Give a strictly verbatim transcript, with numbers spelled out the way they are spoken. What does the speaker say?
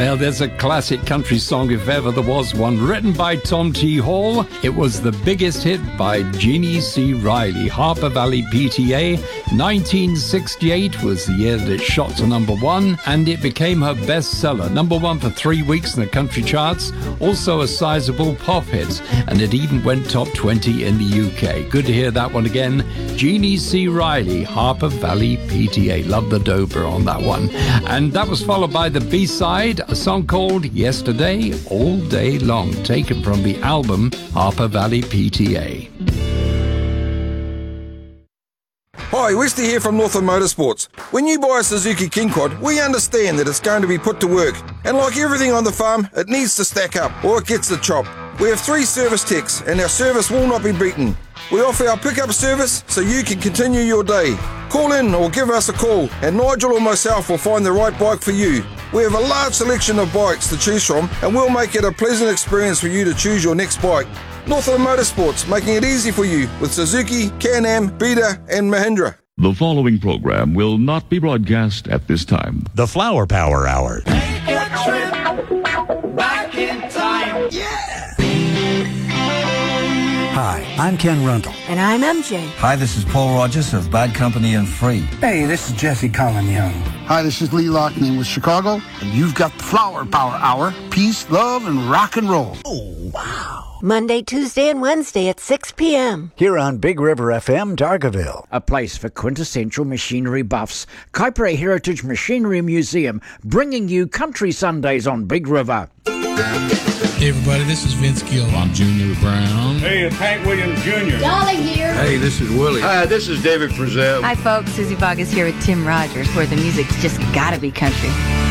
Well, there's a classic country song if ever there was one, written by Tom T. Hall. It was the biggest hit by Jeannie C. Riley, Harper Valley P T A. nineteen sixty-eight was the year that it shot to number one, and it became her bestseller. Number one for three weeks in the country charts, also a sizable pop hit, and it even went top twenty in the U K. Good to hear that one again. Jeannie C. Riley, Harper Valley P T A. Love the Dober on that one. And that was followed by the B-side, a song called Yesterday All Day Long, taken from the album Harper Valley P T A. Hi, Westy here from Northland Motorsports. When you buy a Suzuki King Quad, we understand that it's going to be put to work. And like everything on the farm, it needs to stack up or it gets the chop. We have three service techs and our service will not be beaten. We offer our pickup service so you can continue your day. Call in or give us a call and Nigel or myself will find the right bike for you. We have a large selection of bikes to choose from and we'll make it a pleasant experience for you to choose your next bike. Northland Motorsports, making it easy for you with Suzuki, Can-Am, Beta and Mahindra. The following program will not be broadcast at this time. The Flower Power Hour. Take a trip back in time. Yeah! Hi, I'm Ken Rundle. And I'm M J. Hi, this is Paul Rogers of Bad Company and Free. Hey, this is Jesse Colin Young. Hi, this is Lee Loughnane with Chicago, and you've got the Flower Power Hour. Peace, love, and rock and roll. Oh, wow. Monday, Tuesday, and Wednesday at six p.m. Here on Big River F M, Dargaville. A place for quintessential machinery buffs. Kaipere Heritage Machinery Museum, bringing you Country Sundays on Big River. Hey everybody, this is Vince Gill. I'm Junior Brown. Hey, it's Hank Williams Junior Dolly here. Hey, this is Willie. Hi, this is David Frizzell. Hi folks, Susie Bogg is here with Tim Rogers, where the music's just gotta be country.